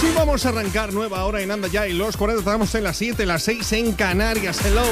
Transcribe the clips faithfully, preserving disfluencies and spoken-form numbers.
Así vamos a arrancar nueva hora en Anda Ya y los cuarenta. Estamos en las siete, las seis en Canarias. Hello.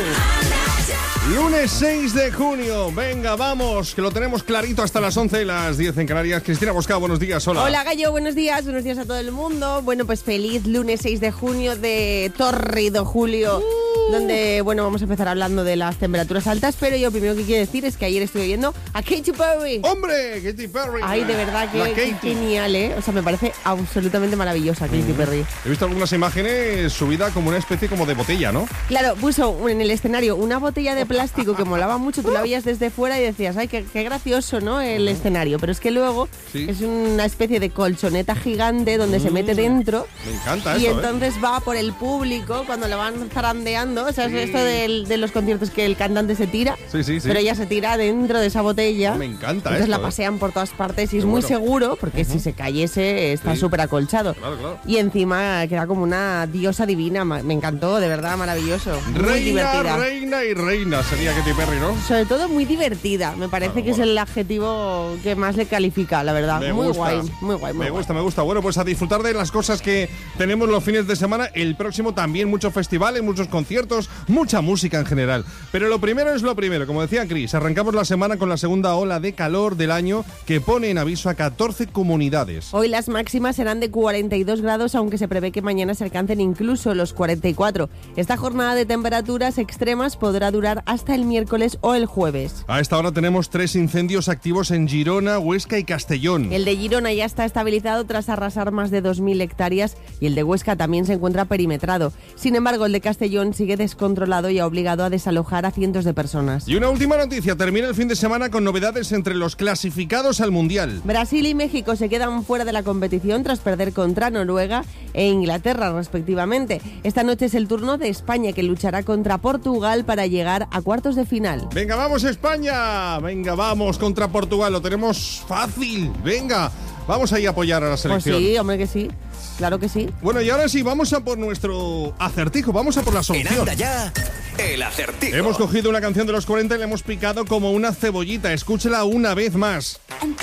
Lunes seis de junio. Venga, vamos, que lo tenemos clarito hasta las once y las diez en Canarias. Cristina Boscao, buenos días. Hola. Hola, Gallo, buenos días. Buenos días a todo el mundo. Bueno, pues feliz lunes seis de junio de Torrido Julio. Uh. Donde, bueno, vamos a empezar hablando de las temperaturas altas, pero yo primero que quiero decir es que ayer estuve viendo a Katy Perry. ¡Hombre! Katy Perry. Ay, de verdad que, que genial, ¿eh? O sea, me parece absolutamente maravillosa Katy mm. Perry. He visto algunas imágenes subida como una especie como de botella, ¿no? Claro, puso en el escenario una botella de plástico que molaba mucho, tú la veías desde fuera y decías, ay, qué, qué gracioso, ¿no? El uh-huh. escenario, pero es que luego sí. es una especie de colchoneta gigante donde mm. se mete dentro. Me encanta y eso, entonces ¿eh? va por el público cuando le van zarandeando, o sea, es sí. esto de, de los conciertos que el cantante se tira, sí, sí, sí. pero ella se tira dentro de esa botella. Me encanta entonces esto, la pasean ¿eh? por todas partes y es qué muy bueno. seguro, porque uh-huh. si se cayese está súper sí. acolchado. Claro, claro. Y encima queda como una diosa divina, me encantó, de verdad, maravilloso. Reina, muy divertida. reina y reina sería Katy Perry, ¿no? Sobre todo muy divertida, me parece claro, que bueno. es el adjetivo que más le califica, la verdad. Me muy gusta. guay, muy guay, muy Me guay. gusta, me gusta. Bueno, pues a disfrutar de las cosas que tenemos los fines de semana. El próximo también muchos festivales, muchos conciertos, mucha música en general. Pero lo primero es lo primero, como decía Chris, arrancamos la semana con la segunda ola de calor del año que pone en aviso a catorce comunidades. Hoy las máximas serán de cuarenta y dos grados, aunque se prevé que mañana se alcancen incluso los cuarenta y cuatro. Esta jornada de temperaturas extremas podrá durar hasta el miércoles o el jueves. A esta hora tenemos tres incendios activos en Girona, Huesca y Castellón. El de Girona ya está estabilizado tras arrasar más de dos mil hectáreas y el de Huesca también se encuentra perimetrado. Sin embargo, el de Castellón sigue descontrolado y ha obligado a desalojar a cientos de personas. Y una última noticia, termina el fin de semana con novedades entre los clasificados al Mundial. Brasil y México se quedan fuera de la competición tras perder contra Noruega e Inglaterra, respectivamente. Esta noche es el turno de España, que luchará contra Portugal para llegar a cuartos de final. ¡Venga, vamos España! ¡Venga, vamos contra Portugal! Lo tenemos fácil. ¡Venga! Vamos a ir a apoyar a la selección. Pues sí, hombre que sí. Claro que sí. Bueno, y ahora sí, vamos a por nuestro acertijo, vamos a por la solución. En Anda Ya, el acertijo. Hemos cogido una canción de los cuarenta y la hemos picado como una cebollita. Escúchela una vez más.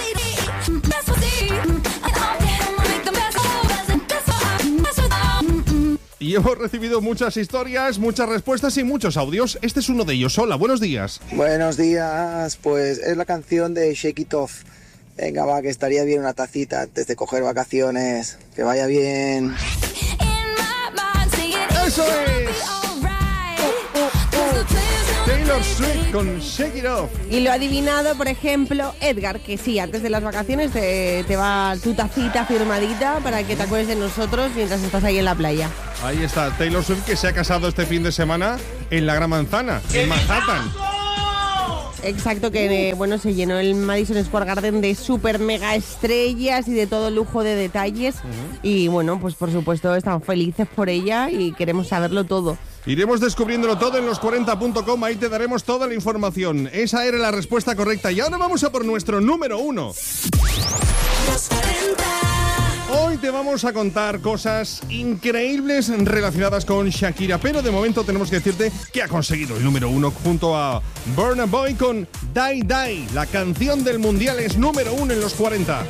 Y hemos recibido muchas historias, muchas respuestas y muchos audios. Este es uno de ellos. Hola, buenos días. Buenos días, pues es la canción de Shake It Off. Venga, va, que estaría bien una tacita antes de coger vacaciones. Que vaya bien. ¡Eso es! Taylor Swift con Shake It Off. Y lo ha adivinado, por ejemplo, Edgar, que sí, antes de las vacaciones te, te va tu tacita firmadita para que te acuerdes de nosotros mientras estás ahí en la playa. Ahí está, Taylor Swift, que se ha casado este fin de semana en la Gran Manzana, en Manhattan. Exacto, que bueno, se llenó el Madison Square Garden de super mega estrellas y de todo lujo de detalles. Uh-huh. Y bueno, pues por supuesto están felices por ella y queremos saberlo todo. Iremos descubriéndolo todo en los cuarenta punto com, ahí te daremos toda la información. Esa era la respuesta correcta y ahora vamos a por nuestro número uno. Hoy te vamos a contar cosas increíbles relacionadas con Shakira, pero de momento tenemos que decirte que ha conseguido el número uno junto a Burna Boy con Die Die. La canción del mundial es número uno en los cuarenta.